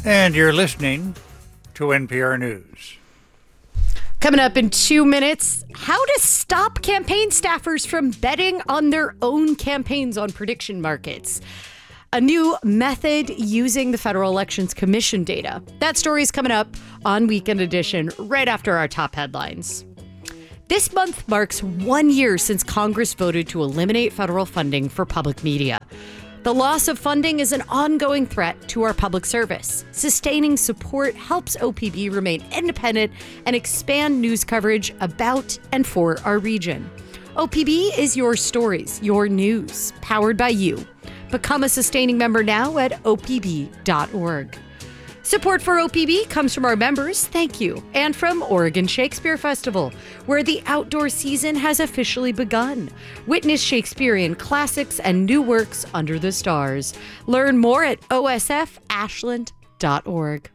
And you're listening to NPR News. Coming up in 2 minutes, how to stop campaign staffers from betting on their own campaigns on prediction markets. A new method using the Federal Elections Commission data. That story is coming up on Weekend Edition right after our top headlines. This month marks 1 year since Congress voted to eliminate federal funding for public media. The loss of funding is an ongoing threat to our public service. Sustaining support helps OPB remain independent and expand news coverage about and for our region. OPB is your stories, your news, powered by you. Become a sustaining member now at opb.org. Support for OPB comes from our members, thank you, and from Oregon Shakespeare Festival, where the outdoor season has officially begun. Witness Shakespearean classics and new works under the stars. Learn more at osfashland.org.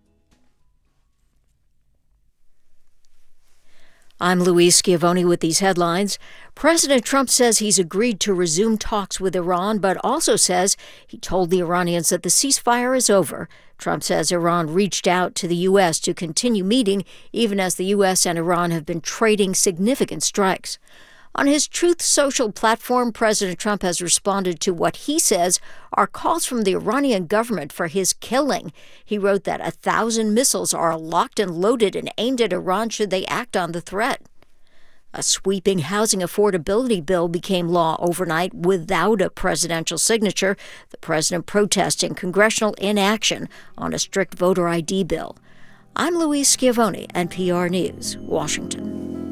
I'm Louise Schiavone with these headlines. President Trump says he's agreed to resume talks with Iran, but also says he told the Iranians that the ceasefire is over. Trump says Iran reached out to the U.S. to continue meeting, even as the U.S. and Iran have been trading significant strikes. On his Truth Social platform, President Trump has responded to what he says are calls from the Iranian government for his killing. He wrote that 1,000 missiles are locked and loaded and aimed at Iran should they act on the threat. A sweeping housing affordability bill became law overnight without a presidential signature, the president protesting congressional inaction on a strict voter ID bill. I'm Louise Schiavone, NPR News, Washington.